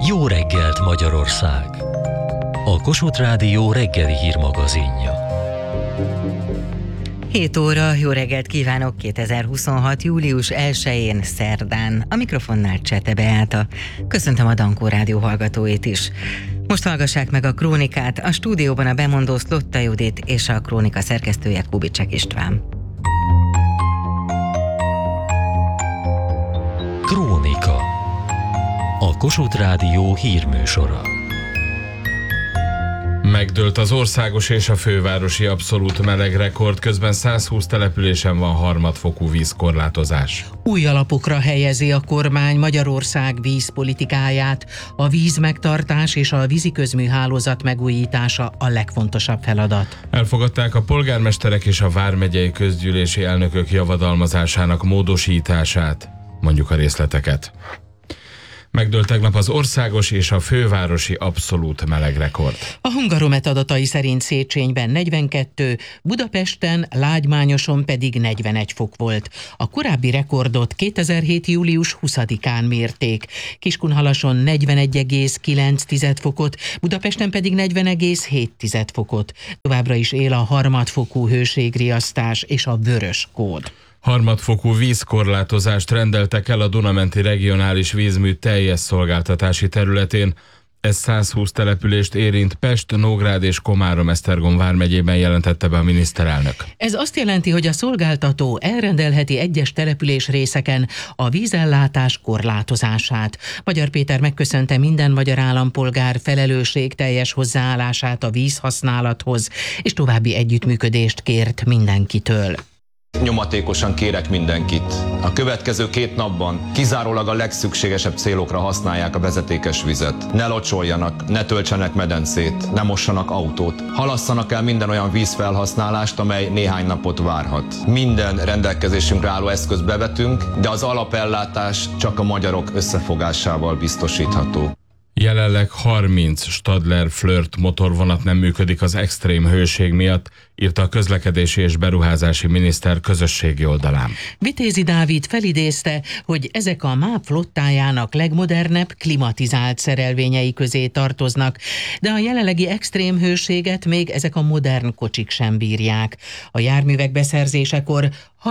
Jó reggelt Magyarország! A Kossuth Rádió reggeli hírmagazinja. 7 óra, jó reggelt kívánok 2026. július 1-én szerdán. A mikrofonnál Csete Beáta. Köszöntöm a Dankó Rádió hallgatóit is. Most hallgassák meg a krónikát, a stúdióban a bemondó Szlotta Judit és a krónika szerkesztője Kubicsek István. Krónika. A Kossuth Rádió hírműsora. Megdőlt az országos és a fővárosi abszolút melegrekord, közben 120 településen van harmadfokú vízkorlátozás. Új alapokra helyezi a kormány Magyarország vízpolitikáját. A vízmegtartás és a víziközműhálózat megújítása a legfontosabb feladat. Elfogadták a polgármesterek és a vármegyei közgyűlési elnökök javadalmazásának módosítását. Mondjuk a részleteket. Megdőlt tegnap az országos és a fővárosi abszolút melegrekord. A Hungaromet adatai szerint Széchenyben 42, Budapesten, Lágymányoson pedig 41 fok volt. A korábbi rekordot 2007. július 20-án mérték. Kiskunhalason 41,9 fokot, Budapesten pedig 40,7 fokot. Továbbra is él a harmadfokú hőségriasztás és a vörös kód. Harmadfokú vízkorlátozást rendeltek el a Duna-menti regionális vízmű teljes szolgáltatási területén. Ez 120 települést érint, Pest, Nógrád és Komárom-Esztergom vármegyében jelentette be a miniszterelnök. Ez azt jelenti, hogy a szolgáltató elrendelheti egyes település részeken a vízellátás korlátozását. Magyar Péter megköszönte minden magyar állampolgár felelősségteljes hozzáállását a vízhasználathoz, és további együttműködést kért mindenkitől. Nyomatékosan kérek mindenkit. A következő 2 napban kizárólag a legszükségesebb célokra használják a vezetékes vizet. Ne locsoljanak, ne töltsenek medencét, ne mossanak autót. Halasszanak el minden olyan vízfelhasználást, amely néhány napot várhat. Minden rendelkezésünkre álló eszközt bevetünk, de az alapellátás csak a magyarok összefogásával biztosítható. Jelenleg 30 Stadler Flirt motorvonat nem működik az extrém hőség miatt, írta a közlekedési és beruházási miniszter közösségi oldalán. Vitézi Dávid felidézte, hogy ezek a MÁV flottájának legmodernebb klimatizált szerelvényei közé tartoznak, de a jelenlegi extrém hőséget még ezek a modern kocsik sem bírják. A járművek beszerzésekor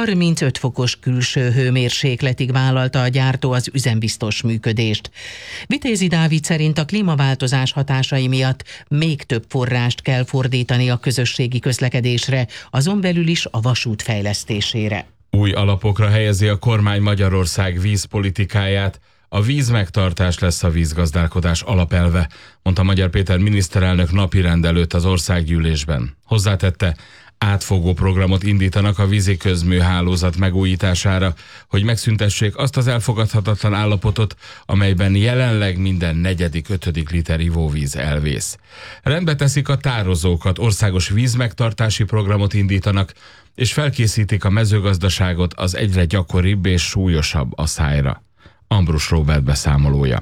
35 fokos külső hőmérsékletig vállalta a gyártó az üzembiztos működést. Vitézi Dávid szerint a klímaváltozás hatásai miatt még több forrást kell fordítani a közösségi közlekedésre, azon belül is a vasút fejlesztésére. Új alapokra helyezi a kormány Magyarország vízpolitikáját. A vízmegtartás lesz a vízgazdálkodás alapelve, mondta Magyar Péter miniszterelnök napirend előtt az országgyűlésben. Hozzátette, átfogó programot indítanak a víziközműhálózat megújítására, hogy megszüntessék azt az elfogadhatatlan állapotot, amelyben jelenleg minden 4.-5. liter ivóvíz elvész. Rendbe teszik a tározókat, országos vízmegtartási programot indítanak, és felkészítik a mezőgazdaságot az egyre gyakoribb és súlyosabb aszályra. Ambrus Róbert beszámolója.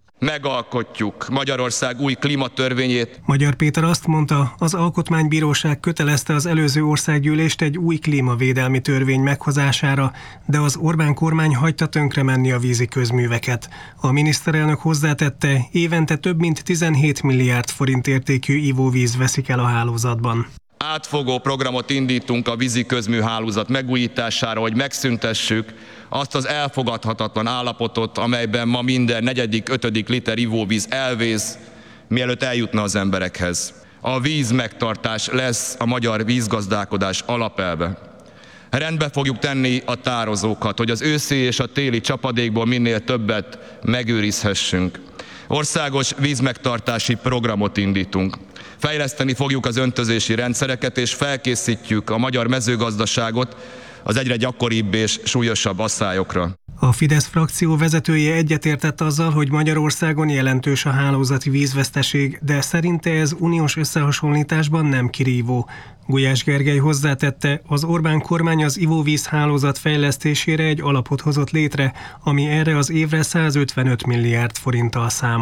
Megalkotjuk Magyarország új klímatörvényét. Magyar Péter azt mondta, az Alkotmánybíróság kötelezte az előző országgyűlést egy új klímavédelmi törvény meghozására, de az Orbán kormány hagyta tönkre menni a vízi közműveket. A miniszterelnök hozzátette, évente több mint 17 milliárd forint értékű ivóvíz veszik el a hálózatban. Átfogó programot indítunk a víziközműhálózat megújítására, hogy megszüntessük azt az elfogadhatatlan állapotot, amelyben ma minden 4.-5. liter ivóvíz elvész, mielőtt eljutna az emberekhez. A vízmegtartás lesz a magyar vízgazdálkodás alapelve. Rendbe fogjuk tenni a tározókat, hogy az őszi és a téli csapadékból minél többet megőrizhessünk. Országos vízmegtartási programot indítunk. Fejleszteni fogjuk az öntözési rendszereket, és felkészítjük a magyar mezőgazdaságot az egyre gyakoribb és súlyosabb aszályokra. A Fidesz frakció vezetője egyetértett azzal, hogy Magyarországon jelentős a hálózati vízveszteség, de szerinte ez uniós összehasonlításban nem kirívó. Gulyás Gergely hozzátette, az Orbán kormány az ivóvíz hálózat fejlesztésére egy alapot hozott létre, ami erre az évre 155 milliárd forinttal számol.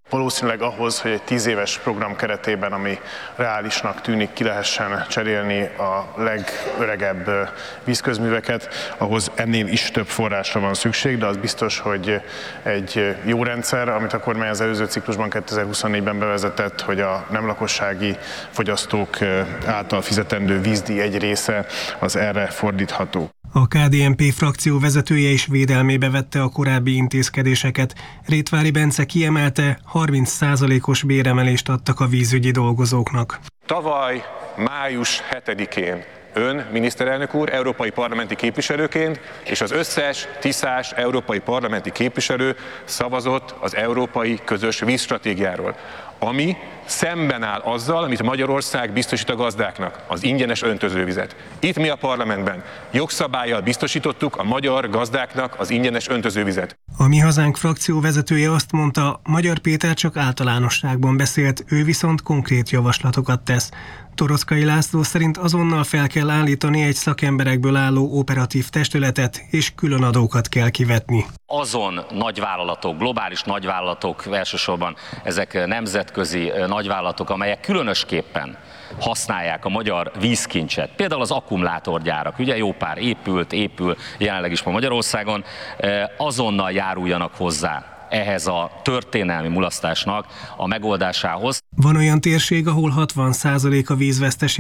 Valószínűleg ahhoz, hogy egy 10 éves program keretében, ami reálisnak tűnik, ki lehessen cserélni a legöregebb vízközműveket, ahhoz ennél is több forrásra van szükség, de az biztos, hogy egy jó rendszer, amit a kormány az előző ciklusban 2024-ben bevezetett, hogy a nem lakossági fogyasztók által fizetendő vízdíj egy része az erre fordítható. A KDNP frakció vezetője is védelmébe vette a korábbi intézkedéseket. Rétvári Bence kiemelte, 30%-os béremelést adtak a vízügyi dolgozóknak. Tavaly május 7-én ön, miniszterelnök úr, európai parlamenti képviselőként, és az összes tiszás európai parlamenti képviselő szavazott az európai közös vízstratégiáról, ami szemben áll azzal, amit Magyarország biztosít a gazdáknak, az ingyenes öntözővizet. Itt mi a parlamentben jogszabállyal biztosítottuk a magyar gazdáknak az ingyenes öntözővizet. A Mi Hazánk frakció vezetője azt mondta, Magyar Péter csak általánosságban beszélt, ő viszont konkrét javaslatokat tesz. Toroczkai László szerint azonnal fel kell állítani egy szakemberekből álló operatív testületet, és külön adókat kell kivetni. Azon nagyvállalatok, globális nagyvállalatok, elsősorban ezek nemzetközi nagyvállalatok, amelyek különösképpen használják a magyar vízkincset, például az akkumulátorgyárak, ugye jó pár épül jelenleg is ma Magyarországon, azonnal járuljanak hozzá ehhez a történelmi mulasztásnak a megoldásához. Van olyan térség, ahol 60% a vízveszteség